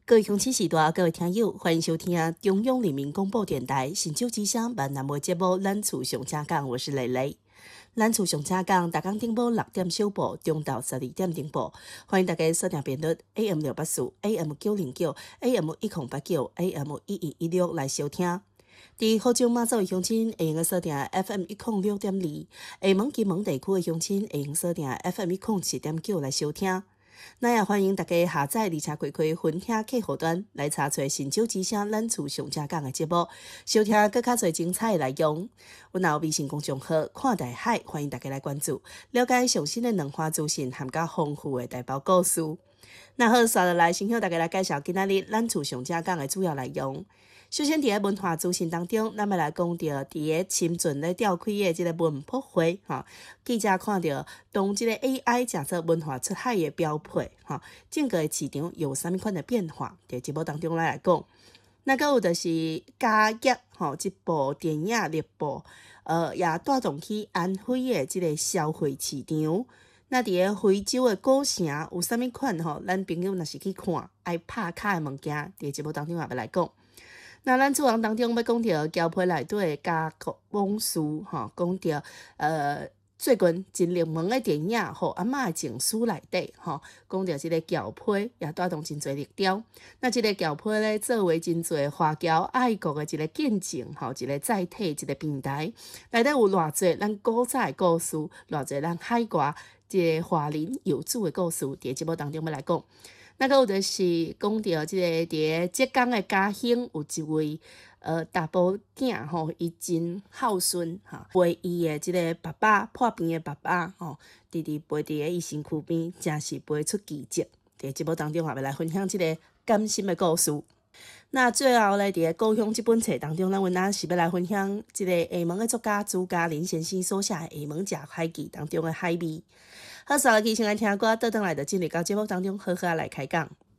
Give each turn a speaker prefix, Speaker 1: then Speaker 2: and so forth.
Speaker 1: 各位乡亲时代，各位听友，欢迎收听中央人民广播电台新竹之声闽南话节目《咱厝上正讲》，我是蕾蕾。咱厝上正讲，逐工顶播6点首播，中到12点顶播。欢迎大家锁定频率 AM 684、AM 909、AM 1089、AM 1116来收听。伫福州马祖的乡亲会用锁定 FM 106.2，厦门、金门地区的乡亲会用锁定 FM 107.9来收听。那也欢迎大家下载而且开开分听客户端来查找新竹之声咱厝上正讲的节目，收听更较侪精彩的内容。阮也有微信公众号看大海，欢迎大家来关注，了解上新的文化资讯含较丰富的台胞故事。那好，接落来先向大家来介绍今仔日咱厝上正讲的主要内容。首先，伫个文化资讯当中，咱要来讲到伫个深圳咧召开的即个文博会，记者看到当即个 AI 假设文化出海的标配，整个市场有啥物款的变化？伫节目当中来讲，那个有就是家业即部电影热播，也带动起安徽的即个消费市场。那伫个非洲的古城有啥物款咱朋友若是去看爱拍卡的物件，伫节目当中也要来讲。那咱主人当中要讲到交配内底的家国往事，讲到最近真热门的电影《阿嬷的情书》内底，讲到即个交配也带动真侪热潮。那即个交配咧，作为真侪华侨爱国的一个见证，一个载体，一个平台，内底有偌侪咱古早的故事，偌侪咱海外即个华人游子的故事，伫节目当中要来讲。那个有就是讲到即个伫浙江的嘉兴有一位大埔囝伊真孝顺陪伊的即个爸爸破病的爸爸直直陪伫个伊身躯边，真是陪出奇迹。伫节目当中也要来分享即个感心的故事。那最后咧，伫个故乡这本册当中，咱阮仔是要来分享即个厦门的作家朱家林先生所写的《厦门食海记》当中的海味。好，接落去先来听歌，倒转来就进入到节目当中，好好来开讲。